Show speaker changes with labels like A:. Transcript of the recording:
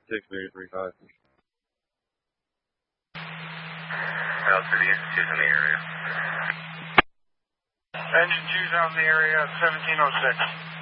A: 6-35.
B: City, 2's in the area.
C: Engine 2's out in the area, 1706.